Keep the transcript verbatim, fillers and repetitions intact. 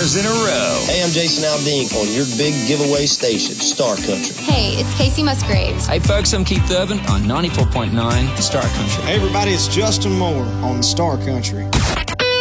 years in a row. Hey, I'm Jason Aldean on your big giveaway station, Star Country. Hey, it's Casey Musgraves. Hey, folks, I'm Keith Urban on ninety-four point nine Star Country. Hey, everybody, it's Justin Moore on Star Country.